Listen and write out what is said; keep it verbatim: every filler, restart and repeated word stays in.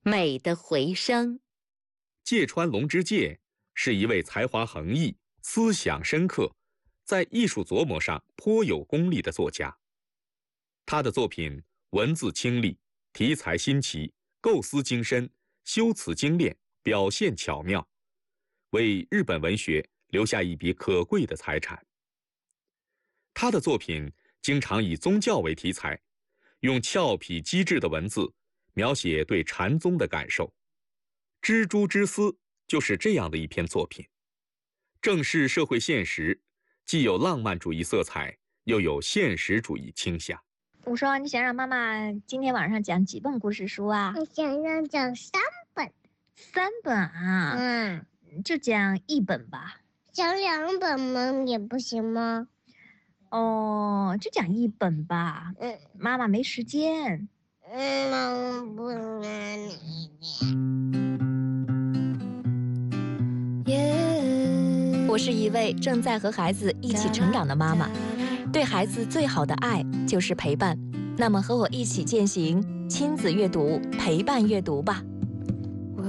美的回声。 芥川龙之介是一位才华横溢、思想深刻，在艺术琢磨上颇有功力的作家。他的作品文字清丽，题材新奇，构思精深，修辞精炼，表现巧妙，为日本文学留下一笔可贵的财产。他的作品经常以宗教为题材，用俏皮机智的文字描写对禅宗的感受。《蜘蛛之丝》就是这样的一篇作品，正是社会现实，既有浪漫主义色彩，又有现实主义倾向。 我说你想让妈妈今天晚上讲几本故事书啊？ 我想让讲三本。 三本啊？ 嗯， 就讲一本吧。 讲两本吗？也不行吗？ 哦，就讲一本吧。 嗯， 妈妈没时间。 嗯，妈妈不能你。 我是一位正在和孩子一起成长的妈妈，对孩子最好的爱就是陪伴。那么和我一起践行亲子阅读，陪伴阅读吧。